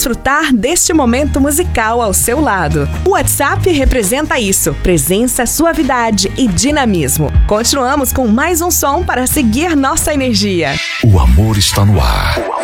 desfrutar deste momento musical ao seu lado. O WhatsApp representa isso: presença, suavidade e dinamismo. Continuamos com mais um som para seguir nossa energia. O amor está no ar.